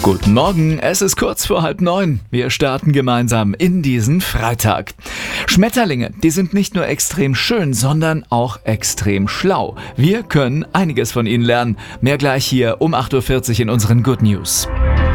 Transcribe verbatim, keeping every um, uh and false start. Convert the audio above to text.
Guten Morgen, es ist kurz vor halb neun. Wir starten gemeinsam in diesen Freitag. Schmetterlinge, die sind nicht nur extrem schön, sondern auch extrem schlau. Wir können einiges von ihnen lernen. Mehr gleich hier um acht Uhr vierzig in unseren Good News.